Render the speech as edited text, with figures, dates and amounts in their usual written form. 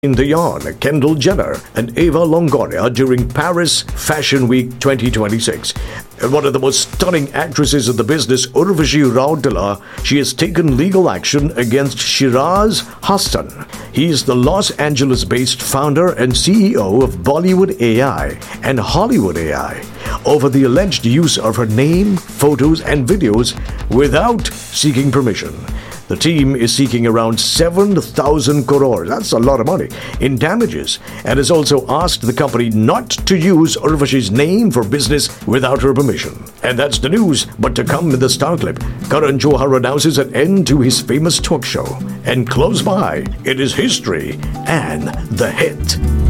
Dion, Kendall Jenner, and Eva Longoria during Paris Fashion Week 2026. And one of the most stunning actresses in the business, Urvashi Rautela, she has taken legal action against Shiraz Hassan. He is the Los Angeles-based founder and CEO of Bollywood AI and Hollywood AI over the alleged use of her name, photos, and videos without seeking permission. The team is seeking around 7,000 crores, that's a lot of money, in damages, and has also asked the company not to use Urvashi's name for business without her permission. And that's the news, but to come in the star clip, Karan Johar announces an end to his famous talk show. And close by, it is history and the hit.